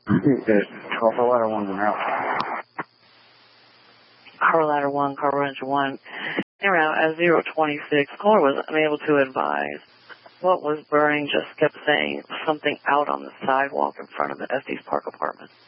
Yes, car ladder 1 went out. Car ladder 1, car ranger 1. Around at 026, caller was unable to advise what was burning, just kept saying something out on the sidewalk in front of the Estes Park apartment.